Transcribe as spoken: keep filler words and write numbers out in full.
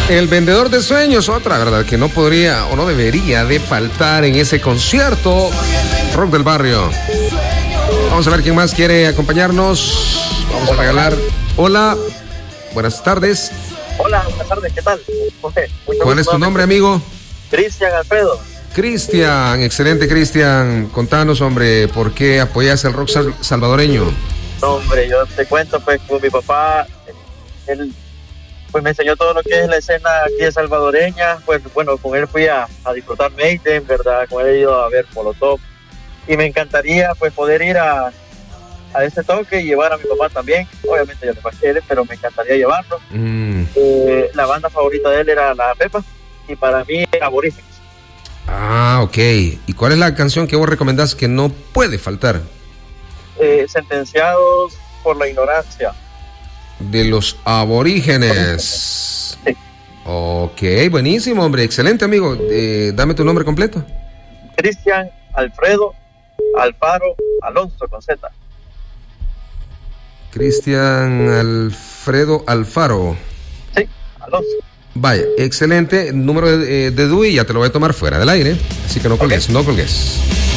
El vendedor de sueños, otra, ¿verdad? Que no podría o no debería de faltar en ese concierto rock del barrio. Vamos a ver quién más quiere acompañarnos. Vamos a regalar. Hola, buenas tardes. Hola, buenas tardes, ¿qué tal? Jorge, ¿Cuál es tu nombre, amigo? Cristian Alfredo. Cristian, excelente Cristian. Contanos, hombre, ¿por qué apoyas el rock sal- salvadoreño? No, hombre, yo te cuento, pues, con mi papá, él pues me enseñó todo lo que es la escena aquí de salvadoreña. Pues bueno, con él fui a, a disfrutar Maiden, ¿verdad? Con él he ido a ver Molotov. Y me encantaría pues poder ir a, a ese toque y llevar a mi papá también. Obviamente yo no quiere, pero me encantaría llevarlo. Mm. Eh, la banda favorita de él era La Pepa y para mí Aborígenes. Ah, ok. ¿Y cuál es la canción que vos recomendás que no puede faltar? Eh, sentenciados por la ignorancia. De los Aborígenes. Sí. Ok, buenísimo, hombre. Excelente, amigo. Eh, dame tu nombre completo. Cristian Alfredo Alfaro Alonso con Z. Cristian Alfredo Alfaro. Sí, Alonso. Vaya, excelente. Número de, de D U I, ya te lo voy a tomar fuera del aire. Así que no colgues, okay. no colgues.